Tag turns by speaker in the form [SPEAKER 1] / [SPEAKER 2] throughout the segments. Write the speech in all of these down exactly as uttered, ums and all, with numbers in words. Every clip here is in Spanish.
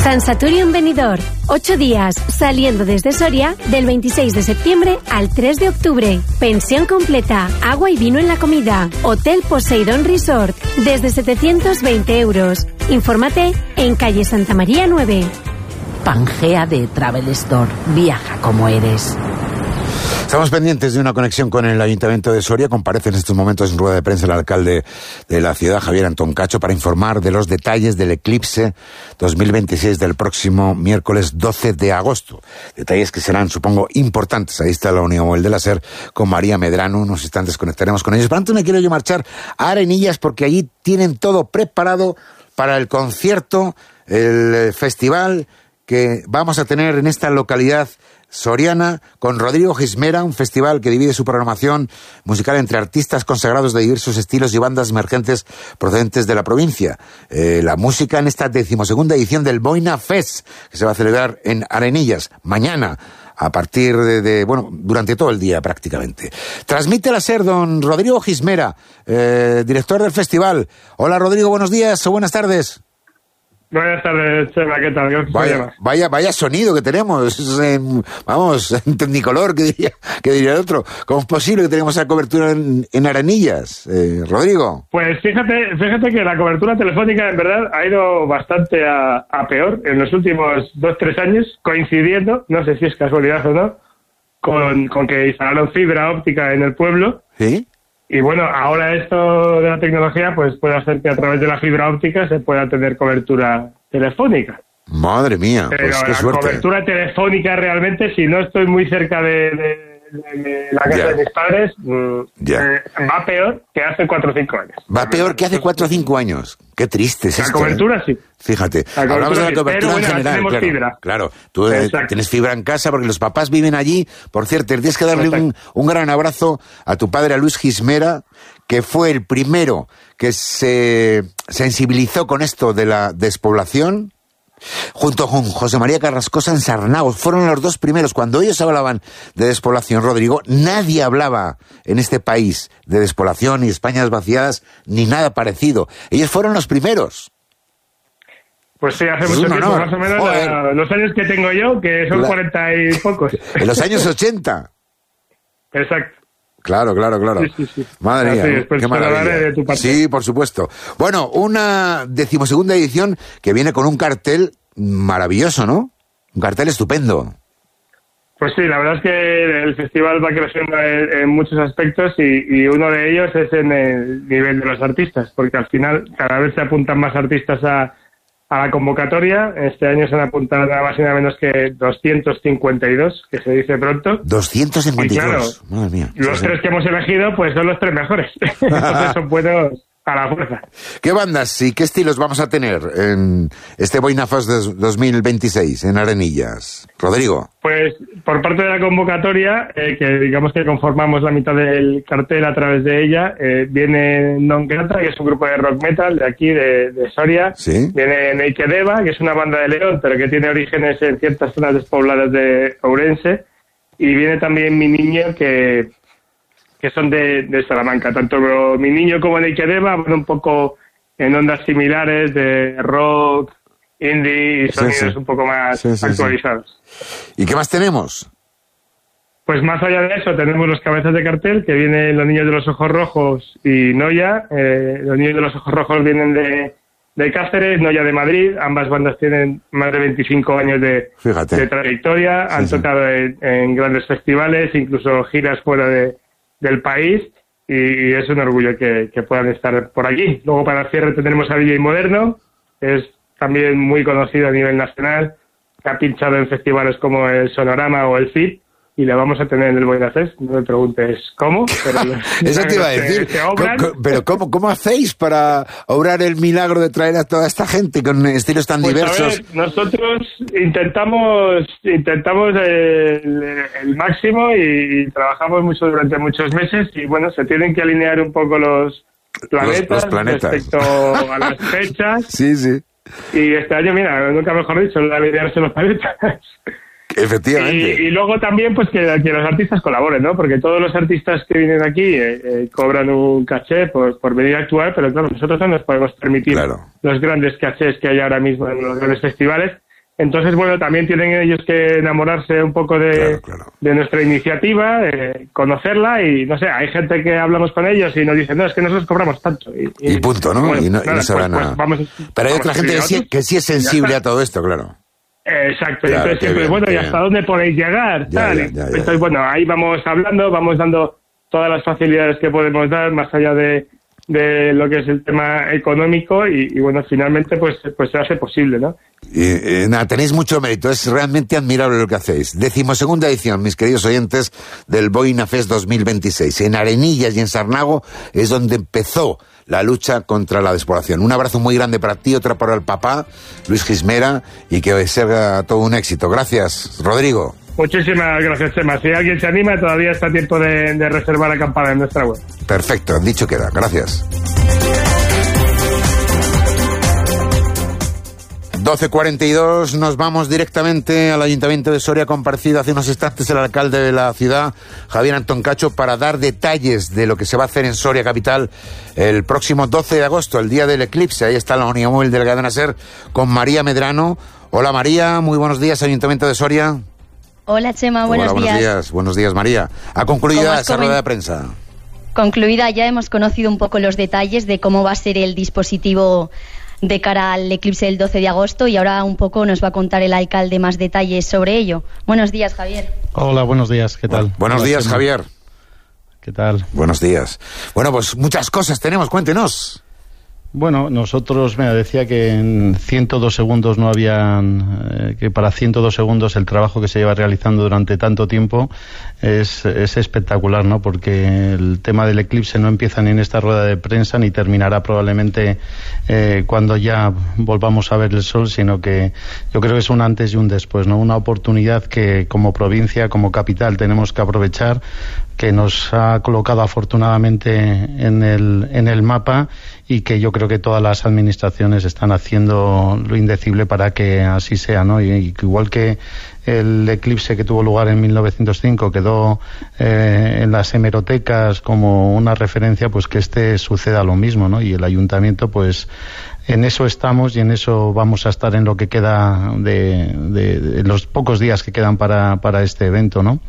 [SPEAKER 1] Transatorium Benidorm, ocho días, saliendo desde Soria del veintiséis de septiembre al tres de octubre. Pensión completa, agua y vino en la comida. Hotel Poseidon Resort, desde setecientos veinte euros. Infórmate en calle Santa María nueve.
[SPEAKER 2] Pangea de Travel Store. Viaja como eres.
[SPEAKER 3] Estamos pendientes de una conexión con el Ayuntamiento de Soria. Comparece en estos momentos en rueda de prensa el alcalde de la ciudad, Javier Antón Cacho, para informar de los detalles del eclipse dos mil veintiséis del próximo miércoles doce de agosto. Detalles que serán, supongo, importantes. Ahí está la Unión Móvil de la SER con María Medrano. Unos instantes conectaremos con ellos. Pero antes me quiero yo marchar a Arenillas porque allí tienen todo preparado para el concierto, el festival que vamos a tener en esta localidad soriana, con Rodrigo Gismera, un festival que divide su programación musical entre artistas consagrados de diversos estilos y bandas emergentes procedentes de la provincia. Eh, la música en esta decimosegunda edición del Boina Fest, que se va a celebrar en Arenillas, mañana, a partir de, de, bueno, durante todo el día prácticamente. Transmite la SER don Rodrigo Gismera, eh, director del festival. Hola Rodrigo, buenos días o buenas tardes.
[SPEAKER 4] Buenas tardes, Chema, ¿qué tal? ¿Qué
[SPEAKER 3] vaya, vaya, vaya sonido que tenemos, en, vamos, en Tecnicolor, que diría, que diría el otro. ¿Cómo es posible que tenemos esa cobertura en, en Arenillas, eh, Rodrigo?
[SPEAKER 4] Pues fíjate, fíjate que la cobertura telefónica en verdad ha ido bastante a, a peor en los últimos dos, tres años, coincidiendo, no sé si es casualidad o no, con, con que instalaron fibra óptica en el pueblo.
[SPEAKER 3] ¿Sí?
[SPEAKER 4] Y bueno, ahora esto de la tecnología pues puede hacer que a través de la fibra óptica se pueda tener cobertura telefónica.
[SPEAKER 3] Madre mía,
[SPEAKER 4] pero
[SPEAKER 3] pues qué
[SPEAKER 4] la
[SPEAKER 3] suerte.
[SPEAKER 4] Cobertura telefónica realmente, si no estoy muy cerca de, de, de, de la casa
[SPEAKER 3] ya.
[SPEAKER 4] de mis padres, ya. Eh, va peor que hace cuatro o cinco años.
[SPEAKER 3] Va peor que hace cuatro o cinco años. Qué triste es
[SPEAKER 4] la
[SPEAKER 3] esto.
[SPEAKER 4] La cobertura
[SPEAKER 3] ¿eh?
[SPEAKER 4] sí.
[SPEAKER 3] Fíjate,
[SPEAKER 4] la
[SPEAKER 3] hablamos de la cobertura
[SPEAKER 4] pero,
[SPEAKER 3] en
[SPEAKER 4] bueno,
[SPEAKER 3] general.
[SPEAKER 4] Tenemos
[SPEAKER 3] claro,
[SPEAKER 4] fibra.
[SPEAKER 3] Claro, tú eh, tienes fibra en casa porque los papás viven allí. Por cierto, tienes que darle un, un gran abrazo a tu padre, a Luis Gismera, que fue el primero que se sensibilizó con esto de la despoblación, junto con José María Carrascosa en Sarnaos. Fueron los dos primeros. Cuando ellos hablaban de despoblación, Rodrigo, nadie hablaba en este país de despoblación, ni Españas vaciadas, ni nada parecido. Ellos fueron los primeros.
[SPEAKER 4] Pues sí, hace mucho tiempo, más o menos, a, los años que tengo yo, que son cuarenta y pocos.
[SPEAKER 3] En los años ochenta.
[SPEAKER 4] Exacto.
[SPEAKER 3] Claro, claro, claro.
[SPEAKER 4] Sí, sí, sí.
[SPEAKER 3] Madre mía,
[SPEAKER 4] sí,
[SPEAKER 3] qué maravilla.
[SPEAKER 4] De tu parte.
[SPEAKER 3] Sí, por supuesto. Bueno, una decimosegunda edición que viene con un cartel maravilloso, ¿no? Un cartel estupendo.
[SPEAKER 4] Pues sí, la verdad es que el festival va creciendo en, en muchos aspectos y, y uno de ellos es en el nivel de los artistas, porque al final cada vez se apuntan más artistas a, a la convocatoria. Este año se han apuntado nada más y nada menos que doscientos cincuenta y dos, que se dice pronto.
[SPEAKER 3] doscientos cincuenta y dos,
[SPEAKER 4] y claro,
[SPEAKER 3] madre mía.
[SPEAKER 4] Los
[SPEAKER 3] sí,
[SPEAKER 4] tres
[SPEAKER 3] sí.
[SPEAKER 4] que hemos elegido pues son los tres mejores. Entonces son buenos a la fuerza.
[SPEAKER 3] ¿Qué bandas y qué estilos vamos a tener en este Boina Fest dos mil veintiséis en Arenillas? Rodrigo.
[SPEAKER 4] Pues por parte de la convocatoria, eh, que digamos que conformamos la mitad del cartel a través de ella, eh, viene Non Grata, que es un grupo de rock metal de aquí, de, de Soria.
[SPEAKER 3] ¿Sí?
[SPEAKER 4] Viene Naked Eva, que es una banda de León, pero que tiene orígenes en ciertas zonas despobladas de Ourense. Y viene también Mi Niño, que... que son de, de Salamanca. Tanto Mi Niño como Naked Eva van un poco en ondas similares de rock, indie y sonidos sí, sí. un poco más sí, sí, actualizados.
[SPEAKER 3] Sí. ¿Y qué más tenemos?
[SPEAKER 4] Pues más allá de eso tenemos los cabezas de cartel, que vienen Los Niños de los Ojos Rojos y Noya. Eh, los Niños de los Ojos Rojos vienen de, de Cáceres, Noya de Madrid. Ambas bandas tienen más de veinticinco años de, de trayectoria. Sí, Han sí. tocado en, en grandes festivales, incluso giras fuera de del país, y es un orgullo que, que puedan estar por aquí. Luego para el cierre tendremos a D J Moderno, que es también muy conocido a nivel nacional, que ha pinchado en festivales como el Sonorama o el F I P, y le vamos a tener en el Boina Fest. No me preguntes cómo, pero
[SPEAKER 3] eso te iba a decir.
[SPEAKER 4] Se, se obran.
[SPEAKER 3] Pero ¿cómo, cómo hacéis para obrar el milagro de traer a toda esta gente con estilos tan
[SPEAKER 4] pues
[SPEAKER 3] diversos?
[SPEAKER 4] A ver, nosotros intentamos intentamos el, el máximo y, y trabajamos mucho durante muchos meses, y bueno, se tienen que alinear un poco los planetas,
[SPEAKER 3] los, los planetas.
[SPEAKER 4] respecto a las fechas.
[SPEAKER 3] Sí, sí.
[SPEAKER 4] Y este año, mira, nunca mejor dicho, alinearse los planetas.
[SPEAKER 3] Efectivamente.
[SPEAKER 4] Y, y luego también pues que, que los artistas colaboren, ¿no? Porque todos los artistas que vienen aquí eh, eh, cobran un caché por, por venir a actuar, pero claro, nosotros no nos podemos permitir claro. los grandes cachés que hay ahora mismo en los grandes festivales. Entonces, bueno, también tienen ellos que enamorarse un poco de,
[SPEAKER 3] claro, claro.
[SPEAKER 4] de nuestra iniciativa, eh, conocerla y, no sé, hay gente que hablamos con ellos y nos dicen, no, es que nosotros cobramos tanto. Y, y,
[SPEAKER 3] y punto, ¿no?
[SPEAKER 4] Bueno,
[SPEAKER 3] y no,
[SPEAKER 4] nada,
[SPEAKER 3] y no se
[SPEAKER 4] pues,
[SPEAKER 3] van a...
[SPEAKER 4] pues vamos,
[SPEAKER 3] Pero hay
[SPEAKER 4] vamos
[SPEAKER 3] otra
[SPEAKER 4] a
[SPEAKER 3] gente que sí, que sí es sensible a todo esto, claro.
[SPEAKER 4] Exacto,
[SPEAKER 3] Claro,
[SPEAKER 4] y entonces siempre,
[SPEAKER 3] bien,
[SPEAKER 4] bueno, ¿y hasta
[SPEAKER 3] bien.
[SPEAKER 4] dónde podéis llegar?
[SPEAKER 3] Ya,
[SPEAKER 4] Tal.
[SPEAKER 3] ya, ya, ya.
[SPEAKER 4] Entonces, bueno, ahí vamos hablando, vamos dando todas las facilidades que podemos dar, más allá de, de lo que es el tema económico, y, y bueno, finalmente pues, pues se hace posible, ¿no?
[SPEAKER 3] Y, eh, nada, tenéis mucho mérito, es realmente admirable lo que hacéis. Decimosegunda edición, mis queridos oyentes, del Boina Fest dos mil veintiséis. En Arenillas y en Sarnago es donde empezó la lucha contra la despoblación. Un abrazo muy grande para ti, otra para el papá, Luis Gismera, y que sea todo un éxito. Gracias, Rodrigo.
[SPEAKER 4] Muchísimas gracias, Chema. Si alguien se anima, todavía está a tiempo de, de reservar acampada en nuestra web.
[SPEAKER 3] Perfecto, dicho queda. Gracias. doce cuarenta y dos, nos vamos directamente al Ayuntamiento de Soria. Ha comparecido hace unos instantes el alcalde de la ciudad, Javier Antón Cacho, para dar detalles de lo que se va a hacer en Soria capital el próximo doce de agosto, el día del eclipse. Ahí está la unidad móvil del Cadena Ser con María Medrano. Hola María, muy buenos días, Ayuntamiento de Soria.
[SPEAKER 5] Hola Chema, buenos,
[SPEAKER 3] Hola, buenos
[SPEAKER 5] días.
[SPEAKER 3] días. Buenos días, María. ¿Ha concluido esa rueda de prensa?
[SPEAKER 5] Concluida, ya hemos conocido un poco los detalles de cómo va a ser el dispositivo de cara al eclipse del doce de agosto, y ahora un poco nos va a contar el alcalde más detalles sobre ello. Buenos días, Javier.
[SPEAKER 6] Hola, buenos días, ¿qué tal?
[SPEAKER 3] Buenos
[SPEAKER 6] Hola,
[SPEAKER 3] días,
[SPEAKER 6] Chema.
[SPEAKER 3] Javier.
[SPEAKER 6] ¿Qué tal?
[SPEAKER 3] Buenos días. Bueno, pues muchas cosas tenemos, cuéntenos.
[SPEAKER 6] Bueno, nosotros, me decía que en ciento dos segundos no habían, eh, que para ciento dos segundos el trabajo que se lleva realizando durante tanto tiempo es, es espectacular, ¿no? Porque el tema del eclipse no empieza ni en esta rueda de prensa ni terminará probablemente eh, cuando ya volvamos a ver el sol, sino que yo creo que es un antes y un después, ¿no? Una oportunidad que como provincia, como capital, tenemos que aprovechar, que nos ha colocado afortunadamente en el, en el mapa, y que yo creo que todas las administraciones están haciendo lo indecible para que así sea, ¿no? Y, y que igual que el eclipse que tuvo lugar en mil novecientos cinco quedó eh, en las hemerotecas como una referencia, pues que este suceda lo mismo, ¿no? Y el ayuntamiento, pues en eso estamos y en eso vamos a estar en lo que queda de, de, de los pocos días que quedan para, para este evento, ¿no?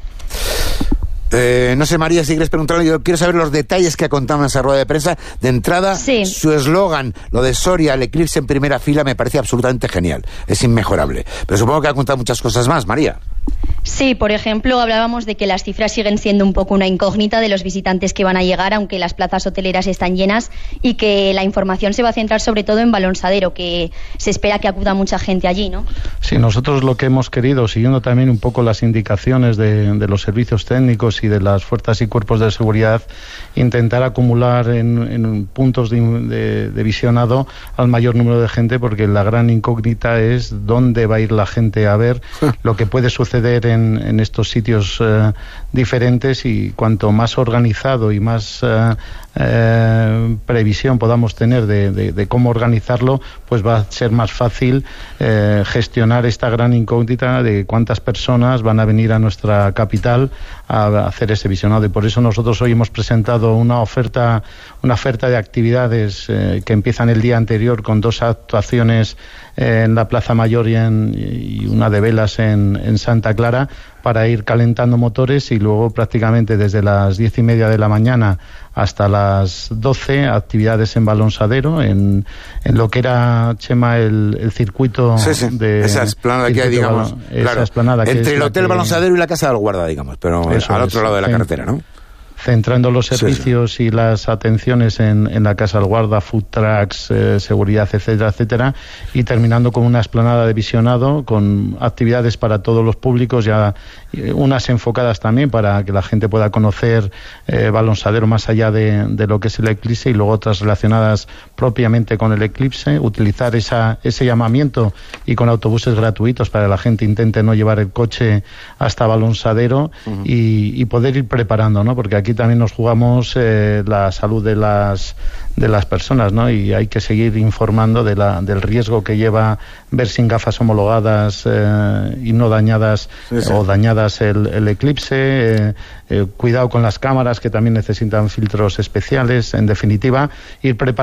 [SPEAKER 3] Eh, no sé, María, si quieres preguntarle, yo quiero saber los detalles que ha contado en esa rueda de prensa. De entrada,
[SPEAKER 5] sí.
[SPEAKER 3] Su eslogan, lo de Soria, el eclipse en primera fila, me parece absolutamente genial. Es inmejorable. Pero supongo que ha contado muchas cosas más, María.
[SPEAKER 5] Sí, por ejemplo, hablábamos de que las cifras siguen siendo un poco una incógnita de los visitantes que van a llegar, aunque las plazas hoteleras están llenas, y que la información se va a centrar sobre todo en Balonsadero, que se espera que acuda mucha gente allí, ¿no?
[SPEAKER 6] Sí, nosotros lo que hemos querido, siguiendo también un poco las indicaciones de, de los servicios técnicos y de las fuerzas y cuerpos de seguridad, intentar acumular en, en puntos de, de, de visionado al mayor número de gente, porque la gran incógnita es dónde va a ir la gente a ver lo que puede suceder en, en estos sitios eh, diferentes, y cuanto más organizado y más eh, eh, previsión podamos tener de, de, de cómo organizarlo, pues va a ser más fácil eh, gestionar esta gran incógnita de cuántas personas van a venir a nuestra capital a hacer ese visionado. Y por eso nosotros hoy hemos presentado una oferta una oferta de actividades eh, que empiezan el día anterior con dos actuaciones eh, en la Plaza Mayor y, en, y una de velas en, en Santa Clara, para ir calentando motores, y luego prácticamente desde las diez y media de la mañana hasta las doce actividades en Balonsadero, en, en lo que era, Chema, el, el circuito
[SPEAKER 3] sí, sí.
[SPEAKER 6] de...
[SPEAKER 3] Esa esplanada que hay, digamos,
[SPEAKER 6] balon, esa
[SPEAKER 3] claro,
[SPEAKER 6] esplanada que
[SPEAKER 3] entre
[SPEAKER 6] es
[SPEAKER 3] el Hotel
[SPEAKER 6] que,
[SPEAKER 3] Balonsadero y la Casa del Guarda, digamos, pero
[SPEAKER 6] eso
[SPEAKER 3] al
[SPEAKER 6] es,
[SPEAKER 3] otro lado de la
[SPEAKER 6] en,
[SPEAKER 3] carretera, ¿no?
[SPEAKER 6] Centrando los servicios
[SPEAKER 3] sí, sí.
[SPEAKER 6] y las atenciones en, en la Casa del Guarda, food trucks, eh, seguridad, etcétera, etcétera, y terminando con una esplanada de visionado con actividades para todos los públicos, ya eh, unas enfocadas también para que la gente pueda conocer eh, Balonsadero más allá de, de lo que es el eclipse, y luego otras relacionadas propiamente con el eclipse, utilizar esa, ese llamamiento, y con autobuses gratuitos para que la gente intente no llevar el coche hasta Balonsadero, uh-huh. y, y poder ir preparando, ¿no? Porque aquí también nos jugamos eh, la salud de las de las personas, ¿no? Y hay que seguir informando de la, del riesgo que lleva ver sin gafas homologadas eh, y no dañadas, sí, sí. o dañadas el, el eclipse, eh, eh, cuidado con las cámaras, que también necesitan filtros especiales. En definitiva, ir preparando todo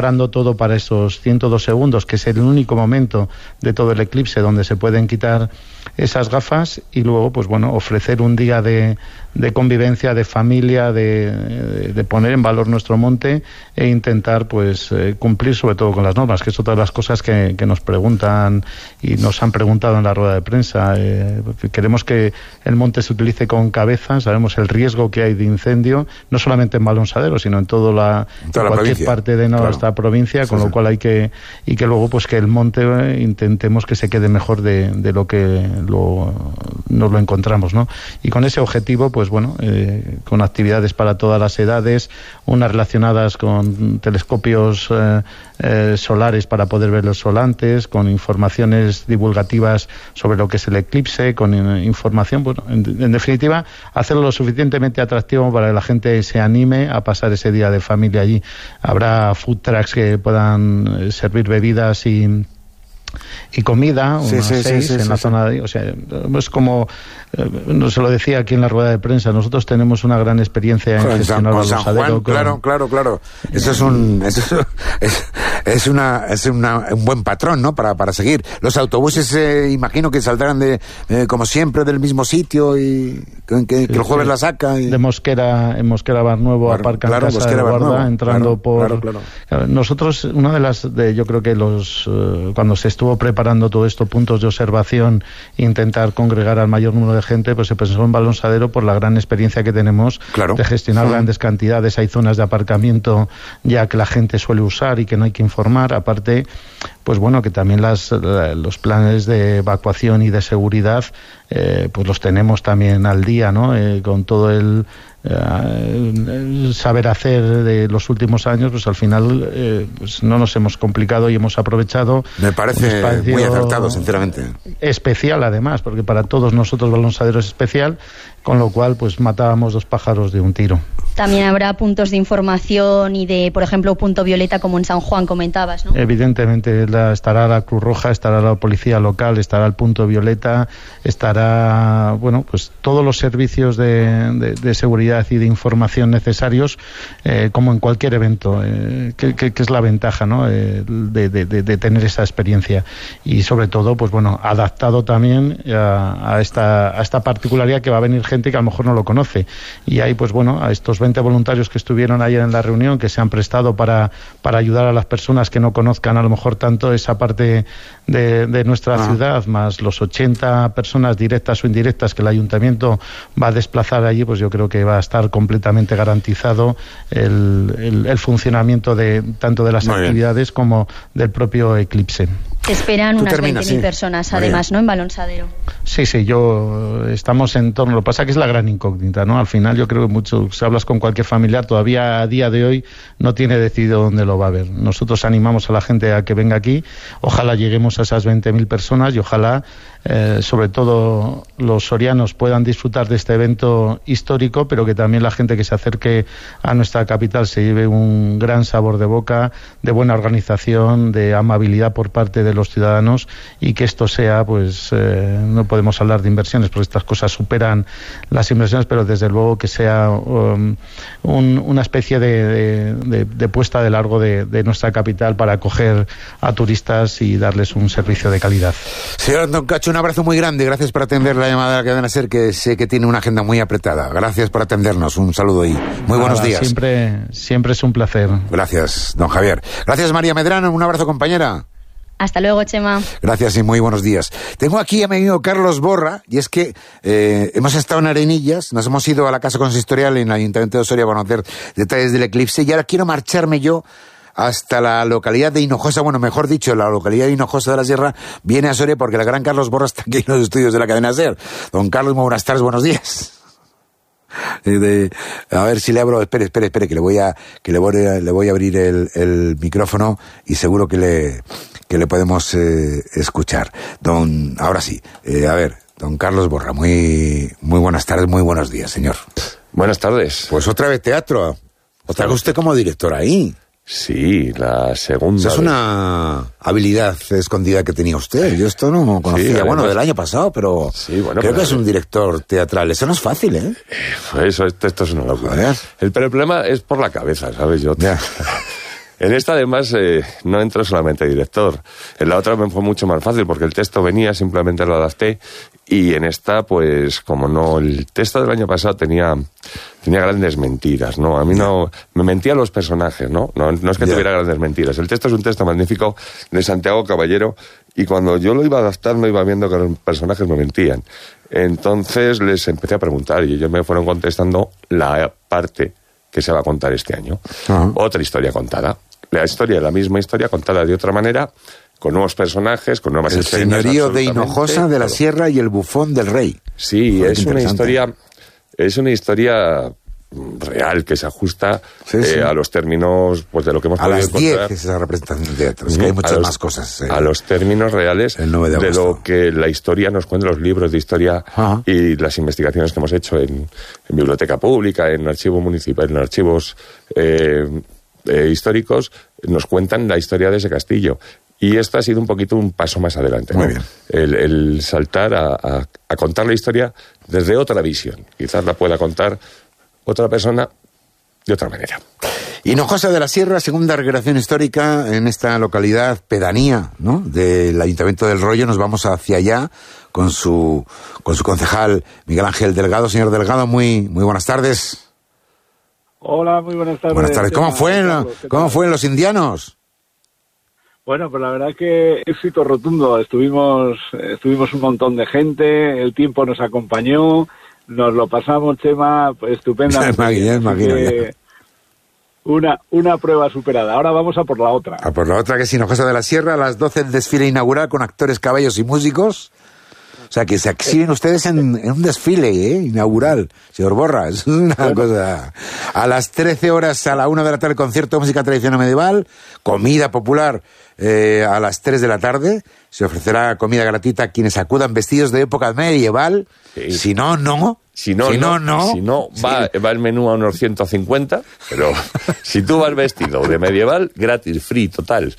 [SPEAKER 6] todo para esos ciento dos segundos, que es el único momento de todo el eclipse donde se pueden quitar esas gafas, y luego, pues bueno, ofrecer un día de, de convivencia, de familia, de, de, de poner en valor nuestro monte e intentar, pues, eh, cumplir sobre todo con las normas, que es otra de las cosas que, que nos preguntan y nos han preguntado en la rueda de prensa. Eh, queremos que el monte se utilice con cabeza, sabemos el riesgo que hay de incendio, no solamente en Balonsadero, sino en toda la, en toda en cualquier provincia. parte de nuestra claro. provincia, con sí, lo sí. cual hay que, y que luego, pues, que el monte eh, intentemos que se quede mejor de, de lo que lo, nos lo encontramos, ¿no? Y con ese objetivo, pues bueno, eh, con actividades para todas las edades, unas relacionadas con telescopios eh, eh, solares para poder ver los solantes, con informaciones divulgativas sobre lo que es el eclipse, con eh, información, bueno, en, en definitiva, hacerlo lo suficientemente atractivo para que la gente se anime a pasar ese día de familia allí. Habrá food trucks que puedan servir bebidas y y comida, unas sí, sí, seis sí, sí, en sí, la sí. zona de, o sea, es como eh, no se lo decía aquí en la rueda de prensa, nosotros tenemos una gran experiencia en gestionar Balonsadero.
[SPEAKER 3] Claro, claro, claro. Eso es un eso es, es una es una, un buen patrón, ¿no? Para para seguir. Los autobuses eh, imagino que saldrán de eh, como siempre del mismo sitio y que, que, sí, que el jueves sí. la saca y...
[SPEAKER 6] de Mosquera, en Mosquera Bar Nuevo, claro, aparcan claro, casa Mosquera, de Guarda, Nuevo, entrando claro, por claro, claro. Nosotros, una de las de yo creo que los uh, cuando se estuvo preparando todo esto, puntos de observación, intentar congregar al mayor número de gente, pues se pensó en Balonsadero por la gran experiencia que tenemos claro. de gestionar sí. grandes cantidades. Hay zonas de aparcamiento ya que la gente suele usar y que no hay que informar. Aparte, pues bueno, que también las, los planes de evacuación y de seguridad, eh, pues los tenemos también al día, ¿no? Eh, con todo el el saber hacer de los últimos años, pues al final eh, pues no nos hemos complicado y hemos aprovechado.
[SPEAKER 3] Me parece muy acertado, sinceramente.
[SPEAKER 6] Especial, además, porque para todos nosotros Balonsadero es especial, con lo cual pues matábamos dos pájaros de un tiro.
[SPEAKER 5] También habrá puntos de información y de, por ejemplo, punto violeta, como en San Juan comentabas, ¿no?
[SPEAKER 6] Evidentemente la, estará la Cruz Roja, estará la policía local, estará el punto violeta, estará, bueno, pues todos los servicios de, de, de seguridad y de información necesarios, eh, como en cualquier evento, eh, que, que, que es la ventaja, ¿no? Eh, de, de, de, de tener esa experiencia y sobre todo, pues bueno, adaptado también a, a esta a esta particularidad, que va a venir gente que a lo mejor no lo conoce, y ahí, pues bueno, a estos veinte voluntarios que estuvieron ayer en la reunión, que se han prestado para, para ayudar a las personas que no conozcan a lo mejor tanto esa parte de, de nuestra ah. ciudad, más los ochenta personas directas o indirectas que el ayuntamiento va a desplazar allí, pues yo creo que va a estar completamente garantizado el, el, el funcionamiento de tanto de las Muy actividades bien. como del propio eclipse.
[SPEAKER 5] Se esperan unas veinte mil sí. personas, además, ¿no? En Balonsadero.
[SPEAKER 6] Sí, sí, yo estamos en torno. Lo que pasa que es la gran incógnita, ¿no? Al final yo creo que mucho, si hablas con cualquier familiar, todavía a día de hoy no tiene decidido dónde lo va a ver. Nosotros animamos a la gente a que venga aquí. Ojalá lleguemos a esas veinte mil personas y ojalá, eh, sobre todo, los sorianos puedan disfrutar de este evento histórico, pero que también la gente que se acerque a nuestra capital se lleve un gran sabor de boca, de buena organización, de amabilidad por parte de los ciudadanos, y que esto sea, pues, eh, no podemos hablar de inversiones porque estas cosas superan las inversiones, pero desde luego que sea um, un, una especie de, de, de, de puesta de largo de, de nuestra capital para acoger a turistas y darles un servicio de calidad.
[SPEAKER 3] Señor Don Cacho, un abrazo muy grande, gracias por atender la llamada de la cadena SER, que sé que tiene una agenda muy apretada. Gracias por atendernos, un saludo y muy Nada, buenos días.
[SPEAKER 6] Siempre, siempre es un placer.
[SPEAKER 3] Gracias, don Javier. Gracias, María Medrano, un abrazo, compañera.
[SPEAKER 5] Hasta luego, Chema.
[SPEAKER 3] Gracias y muy buenos días. Tengo aquí a mi amigo Carlos Borra, y es que eh, hemos estado en Arenillas, nos hemos ido a la Casa Consistorial en el Ayuntamiento de Soria a conocer detalles del eclipse, y ahora quiero marcharme yo hasta la localidad de Hinojosa, bueno, mejor dicho, la localidad de Hinojosa de la Sierra, viene a Soria porque el gran Carlos Borra está aquí en los estudios de la cadena SER. Don Carlos, muy buenas tardes, buenos días. De, a ver si le abro, espere, espere, espere, que le voy a, que le voy a, le voy a abrir el, el micrófono y seguro que le, que le podemos eh, escuchar. Don, ahora sí, eh, a ver, don Carlos Borra, muy, muy buenas tardes, muy buenos días, señor.
[SPEAKER 7] Buenas tardes.
[SPEAKER 3] Pues otra vez teatro, otra vez usted como director ahí.
[SPEAKER 7] Sí, la segunda.
[SPEAKER 3] Esa es una habilidad escondida que tenía usted. Yo esto no conocía, sí, bueno, además, del año pasado, pero sí, bueno, creo pero... que es un director teatral. Eso no es fácil, ¿eh?
[SPEAKER 7] Pues eso, esto, esto es una locura. El, pero el problema es por la cabeza, ¿sabes? Yo, En esta, además, eh, no entró solamente director. En la otra me fue mucho más fácil, porque el texto venía, simplemente lo adapté. Y en esta, pues, como no, el texto del año pasado tenía, tenía grandes mentiras, ¿no? A mí no, me mentían los personajes, ¿no? No, no es que yeah. tuviera grandes mentiras. El texto es un texto magnífico de Santiago Caballero, y cuando yo lo iba adaptando, iba viendo que los personajes me mentían. Entonces les empecé a preguntar, y ellos me fueron contestando la parte que se va a contar este año. Uh-huh. Otra historia contada. La historia, la misma historia contada de otra manera, con nuevos personajes, con nuevas
[SPEAKER 3] el
[SPEAKER 7] escenas.
[SPEAKER 3] El señorío de Hinojosa, de la Sierra y el bufón del rey.
[SPEAKER 7] Sí, es una historia, es una historia real que se ajusta sí, sí. Eh, a los términos pues de lo que hemos
[SPEAKER 3] a
[SPEAKER 7] podido
[SPEAKER 3] las
[SPEAKER 7] encontrar.
[SPEAKER 3] diez es esa representación de teatro, es que hay muchas
[SPEAKER 7] los,
[SPEAKER 3] más cosas. Eh,
[SPEAKER 7] a los términos reales
[SPEAKER 3] de, de
[SPEAKER 7] lo que la historia nos cuenta, los libros de historia Ajá. y las investigaciones que hemos hecho en, en biblioteca pública, en archivos municipales, en archivos eh, eh, históricos, nos cuentan la historia de ese castillo. Y esto ha sido un poquito un paso más adelante, ¿no?
[SPEAKER 3] Muy bien.
[SPEAKER 7] El, el saltar a, a, a contar la historia desde otra visión. Quizás la pueda contar otra persona de otra manera.
[SPEAKER 3] Hinojosa de la Sierra, segunda recreación histórica en esta localidad pedanía, ¿no?, del Ayuntamiento del Rollo. Nos vamos hacia allá con su con su concejal Miguel Ángel Delgado. Señor Delgado, muy muy buenas tardes.
[SPEAKER 8] Hola, muy buenas tardes.
[SPEAKER 3] Buenas tardes. ¿Cómo fue, cómo fue en Los Indianos?
[SPEAKER 8] Bueno, pues la verdad que éxito rotundo. Estuvimos estuvimos un montón de gente, el tiempo nos acompañó, nos lo pasamos, Chema, pues, estupendamente.
[SPEAKER 3] Imagina, imagina,
[SPEAKER 8] una, una prueba superada. Ahora vamos a por la otra.
[SPEAKER 3] A por la otra, que es Hinojosa de la Sierra, a las doce el desfile inaugural con actores, caballos y músicos. O sea, que se exhiben ustedes en, en un desfile, ¿eh? Inaugural, señor Borra. Es una bueno. cosa. A las trece horas, a la una de la tarde, concierto de música tradicional medieval, comida popular eh, a las tres de la tarde. Se ofrecerá comida gratuita a quienes acudan vestidos de época medieval. Sí. Si no, no.
[SPEAKER 7] Si no,
[SPEAKER 3] si no,
[SPEAKER 7] no.
[SPEAKER 3] no.
[SPEAKER 7] Si no, va, sí. va el menú a unos ciento cincuenta, pero si tú vas vestido de medieval, gratis, free, total.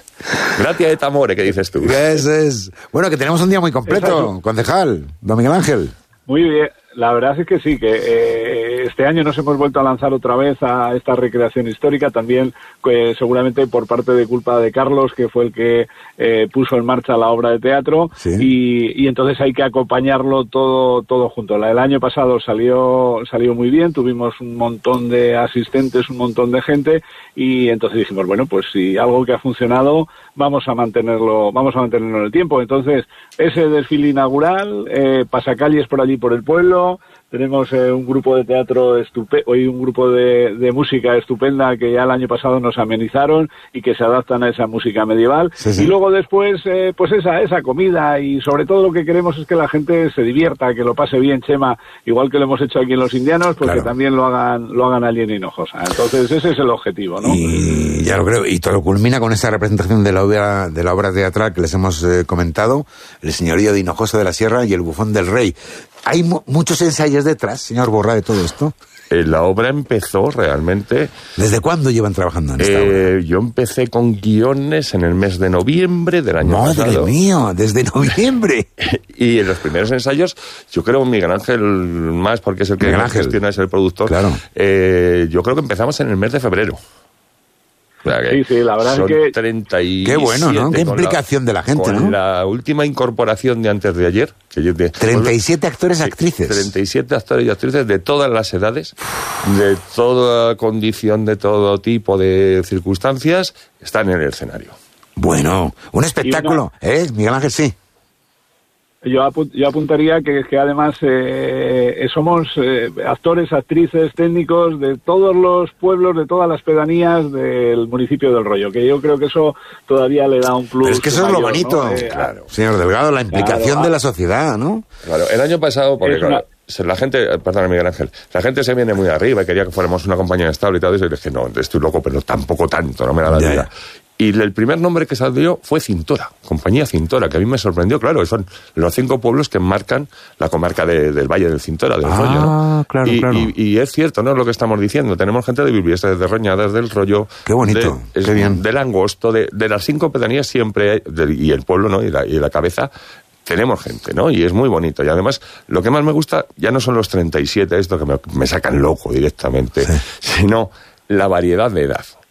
[SPEAKER 7] Gratia et amore, ¿qué dices tú?
[SPEAKER 3] Eso es. Bueno, que tenemos un día muy completo, Exacto. concejal, don Miguel Ángel.
[SPEAKER 8] Muy bien, la verdad es que sí, que eh, este año nos hemos vuelto a lanzar otra vez a esta recreación histórica, también eh, seguramente por parte de culpa de Carlos, que fue el que eh, puso en marcha la obra de teatro, sí. y, y entonces hay que acompañarlo todo todo junto. La del año pasado salió salió muy bien, tuvimos un montón de asistentes, un montón de gente, y entonces dijimos, bueno, pues si algo que ha funcionado, vamos a mantenerlo, vamos a mantenerlo en el tiempo. Entonces, ese desfile inaugural, eh, pasacalles por allí por el pueblo, tenemos eh, un grupo de teatro estupendo, hoy un grupo de, de música estupenda que ya el año pasado nos amenizaron y que se adaptan a esa música medieval, sí, sí. y luego después eh, pues esa esa comida, y sobre todo lo que queremos es que la gente se divierta, que lo pase bien, Chema, igual que lo hemos hecho aquí en Los Indianos, pues claro. que también lo hagan lo hagan allí en Hinojosa. Entonces ese es el objetivo, ¿no?
[SPEAKER 3] Y ya lo creo, y todo culmina con esa representación de la obra de la obra teatral que les hemos eh, comentado, El señorío de Hinojosa de la Sierra y El bufón del rey. ¿Hay mu- muchos ensayos detrás, señor Borra, de todo esto?
[SPEAKER 7] Eh, la obra empezó realmente...
[SPEAKER 3] ¿Desde cuándo llevan trabajando en esta
[SPEAKER 7] eh,
[SPEAKER 3] obra?
[SPEAKER 7] Yo empecé con guiones en el mes de noviembre del año
[SPEAKER 3] ¡Madre
[SPEAKER 7] pasado.
[SPEAKER 3] ¡Madre mía! ¡Desde noviembre!
[SPEAKER 7] Y en los primeros ensayos, yo creo Miguel Ángel más, porque es el que gestiona, es el productor.
[SPEAKER 3] Claro.
[SPEAKER 7] Eh, yo creo que empezamos en el mes de febrero. O sea que
[SPEAKER 8] sí, sí, la verdad
[SPEAKER 7] son
[SPEAKER 8] es que...
[SPEAKER 7] treinta y siete.
[SPEAKER 3] Qué bueno, ¿no? Qué implicación
[SPEAKER 7] la,
[SPEAKER 3] de la gente,
[SPEAKER 7] con
[SPEAKER 3] ¿no?
[SPEAKER 7] la última incorporación de antes de ayer. Que yo de,
[SPEAKER 3] treinta y siete actores y actrices.
[SPEAKER 7] treinta y siete actores y actrices de todas las edades, de toda condición, de todo tipo de circunstancias, están en el escenario.
[SPEAKER 3] Bueno, un espectáculo, una... ¿eh? Miguel Ángel, sí.
[SPEAKER 8] Yo, apu- yo apuntaría que, que además eh, somos eh, actores, actrices, técnicos de todos los pueblos, de todas las pedanías del municipio del Rollo, que yo creo que eso todavía le da un plus.
[SPEAKER 3] Pero es que eso mayor, es lo bonito,
[SPEAKER 8] ¿no? eh,
[SPEAKER 3] claro. Señor Delgado, la implicación claro, de la sociedad, ¿no?
[SPEAKER 7] Claro, el año pasado, porque
[SPEAKER 8] una...
[SPEAKER 7] claro, la gente, perdón Miguel Ángel, la gente se viene muy arriba y quería que fuéramos una compañía estable y todo eso, y le dije, no, estoy loco, pero tampoco tanto, no me da la vida. Y el primer nombre que salió fue Cintora, compañía Cintora, que a mí me sorprendió, claro, son los cinco pueblos que marcan la comarca de, del Valle del Cintora, del
[SPEAKER 3] ah,
[SPEAKER 7] Rollo, ¿no?
[SPEAKER 3] Claro,
[SPEAKER 7] y,
[SPEAKER 3] claro.
[SPEAKER 7] Y, y es cierto, ¿no? Lo que estamos diciendo, tenemos gente de Bilbieste, de Roñadas, del Rollo.
[SPEAKER 3] Qué bonito,
[SPEAKER 7] de,
[SPEAKER 3] qué bien.
[SPEAKER 7] Del Angosto, de, de las cinco pedanías siempre, hay, de, y el pueblo, ¿no? Y la, y la cabeza, tenemos gente, ¿no? Y es muy bonito. Y además, lo que más me gusta ya no son los treinta y siete, esto que me, me sacan loco directamente, sí. sino la variedad de edad.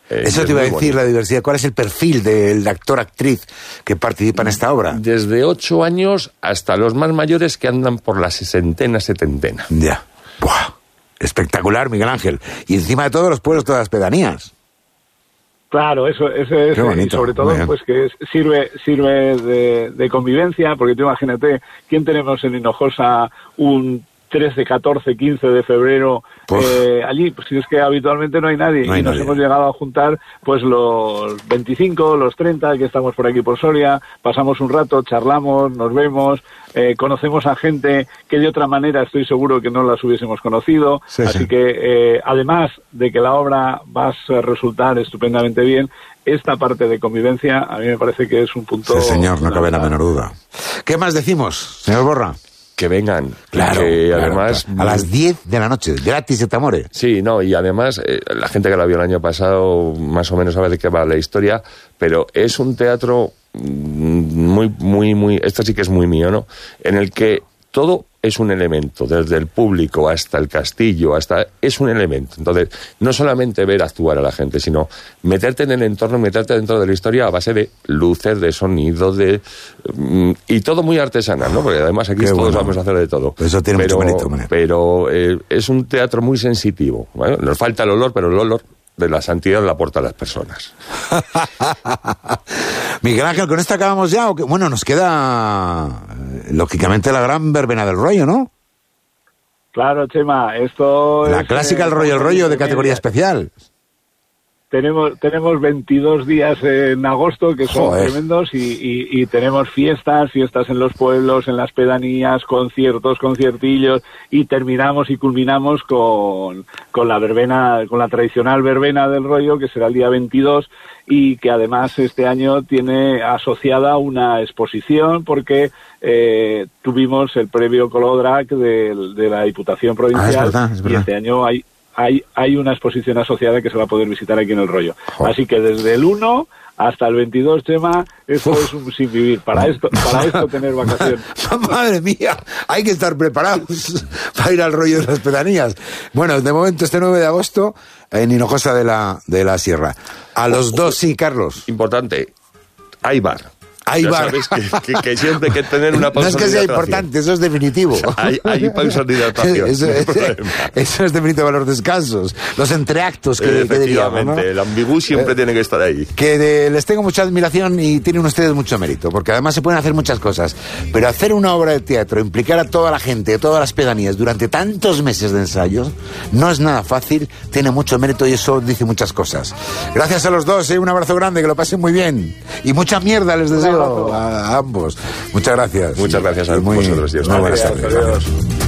[SPEAKER 7] Eh,
[SPEAKER 3] Eso te iba a decir,
[SPEAKER 7] bonito.
[SPEAKER 3] la diversidad. ¿Cuál es el perfil del actor-actriz que participa en esta obra?
[SPEAKER 7] Desde ocho años hasta los más mayores que andan por la sesentena, setentena.
[SPEAKER 3] Ya. Buah. Espectacular, Miguel Ángel. Y encima de todo, los pueblos, todas las pedanías.
[SPEAKER 8] Claro, eso, eso es,
[SPEAKER 3] Qué bonito,
[SPEAKER 8] y sobre todo
[SPEAKER 3] muy bien.
[SPEAKER 8] pues que es- sirve sirve de, de convivencia, porque tú imagínate, ¿quién tenemos en Hinojosa un trece, catorce, quince de febrero eh, allí? Pues si es que habitualmente no hay nadie,
[SPEAKER 3] No hay
[SPEAKER 8] y nos
[SPEAKER 3] nadie.
[SPEAKER 8] hemos llegado a juntar pues los veinticinco, los treinta que estamos por aquí por Soria, pasamos un rato, charlamos, nos vemos, eh, conocemos a gente que de otra manera estoy seguro que no las hubiésemos conocido,
[SPEAKER 3] Sí,
[SPEAKER 8] así
[SPEAKER 3] sí.
[SPEAKER 8] que eh, además de que la obra va a resultar estupendamente bien, esta parte de convivencia a mí me parece que es un punto...
[SPEAKER 3] Sí, señor, no cabe la
[SPEAKER 8] fundamental.
[SPEAKER 3] menor duda. ¿Qué más decimos, señor Borra?
[SPEAKER 7] Que vengan.
[SPEAKER 3] Claro,
[SPEAKER 7] que
[SPEAKER 3] claro,
[SPEAKER 7] además...
[SPEAKER 3] claro. A las diez de la noche, gratis de Tamore.
[SPEAKER 7] Sí, no, y además eh, la gente que la vio el año pasado más o menos sabe de qué va la historia, pero es un teatro mm, muy, muy, muy... Esto sí que es muy mío, ¿no? En el que todo es un elemento, desde el público hasta el castillo, hasta... Es un elemento. Entonces, no solamente ver actuar a la gente, sino meterte en el entorno, meterte dentro de la historia a base de luces, de sonido, de... mm, y todo muy artesanal, ¿no? Porque además aquí
[SPEAKER 3] Qué
[SPEAKER 7] todos
[SPEAKER 3] bueno.
[SPEAKER 7] vamos a hacer de todo.
[SPEAKER 3] Eso tiene
[SPEAKER 7] pero,
[SPEAKER 3] mucho mérito, hombre.
[SPEAKER 7] Pero eh, es un teatro muy sensitivo. ¿Vale? Nos falta el olor, pero el olor de la santidad la aporta a las personas.
[SPEAKER 3] Miguel Ángel, ¿con esto acabamos ya? ¿O qué? Bueno, nos queda, eh, lógicamente, la gran verbena del rollo, ¿no?
[SPEAKER 8] Claro, Chema, esto
[SPEAKER 3] La
[SPEAKER 8] es,
[SPEAKER 3] clásica,
[SPEAKER 8] eh,
[SPEAKER 3] el rollo, el rollo de
[SPEAKER 8] media.
[SPEAKER 3] categoría especial.
[SPEAKER 8] Tenemos, tenemos veintidós días en agosto que son
[SPEAKER 3] Joder.
[SPEAKER 8] tremendos y, y, y tenemos fiestas, fiestas en los pueblos, en las pedanías, conciertos, conciertillos y terminamos y culminamos con, con la verbena, con la tradicional verbena del rollo que será el día veintidós y que además este año tiene asociada una exposición porque eh, tuvimos el premio Colodrac de, de la Diputación Provincial
[SPEAKER 3] Ah, es verdad, es
[SPEAKER 8] y
[SPEAKER 3] verdad.
[SPEAKER 8] este año hay Hay, hay una exposición asociada que se va a poder visitar aquí en El Rollo.
[SPEAKER 3] Jo.
[SPEAKER 8] Así que desde el uno hasta el veintidós, Chema, esto
[SPEAKER 3] Uf.
[SPEAKER 8] es un sin vivir. Para esto, para esto tener vacaciones.
[SPEAKER 3] Madre mía, hay que estar preparados para ir al rollo de las pedanías. Bueno, de momento este nueve de agosto en Hinojosa de la, de la Sierra. A los dos, sí, Carlos.
[SPEAKER 7] Importante, hay bar.
[SPEAKER 3] Hay
[SPEAKER 7] Ya
[SPEAKER 3] bar.
[SPEAKER 7] sabes que, que- que siempre hay que tener una pausa.
[SPEAKER 3] No es que
[SPEAKER 7] de
[SPEAKER 3] sea
[SPEAKER 7] hidratación.
[SPEAKER 3] importante, eso es definitivo.
[SPEAKER 7] Hay, hay pausas de hidratación.
[SPEAKER 3] Eso,
[SPEAKER 7] no hay
[SPEAKER 3] es-
[SPEAKER 7] problema.
[SPEAKER 3] eso es definitivo para los descansos. Los entreactos que, que diríamos,
[SPEAKER 7] Efectivamente,
[SPEAKER 3] ¿no?
[SPEAKER 7] el ambigú siempre
[SPEAKER 3] Eh,
[SPEAKER 7] tiene que estar ahí.
[SPEAKER 3] Que de- les tengo mucha admiración y tienen ustedes mucho mérito, porque además se pueden hacer muchas cosas, pero hacer una obra de teatro, implicar a toda la gente, a todas las pedanías durante tantos meses de ensayos, no es nada fácil, tiene mucho mérito y eso dice muchas cosas. Gracias a los dos, ¿eh? Un abrazo grande, que lo pasen muy bien y mucha mierda les deseo a, a ambos. Muchas gracias.
[SPEAKER 7] Muchas gracias a
[SPEAKER 3] Y muy,
[SPEAKER 7] vosotros, Dios.
[SPEAKER 3] muy buenas
[SPEAKER 8] Gracias,
[SPEAKER 3] tardes.
[SPEAKER 8] adiós.
[SPEAKER 3] Gracias.